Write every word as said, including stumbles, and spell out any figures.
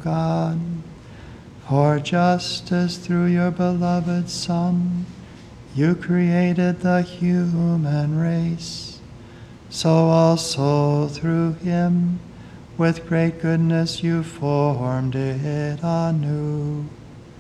God. For just as through your beloved Son you created the human race, so also through him with great goodness you formed it anew.